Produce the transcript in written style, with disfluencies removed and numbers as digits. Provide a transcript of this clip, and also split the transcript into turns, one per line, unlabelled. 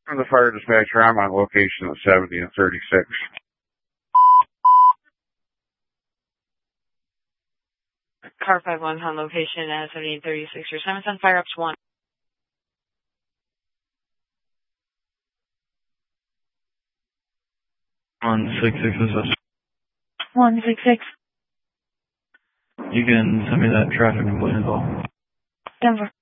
From the fire dispatcher, I'm on location at 70 and 36.
Car 51 on location at 70 and 36. Your assignment's on fire up to 1.
166 is this.
166.
You can send me that traffic complaint as well.
Denver.